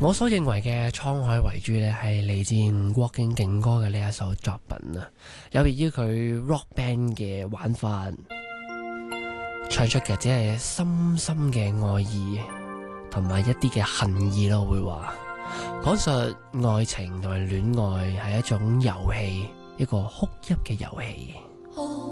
我所認為嘅滄海遺珠呢，係嚟自吳國敬勁歌嘅呢一首作品啊，有別於佢 rock band 嘅玩法，唱出嘅只係深深嘅愛意，同埋一啲嘅恨意咯，會話講述愛情同埋戀愛係一種遊戲，一個哭泣嘅遊戲。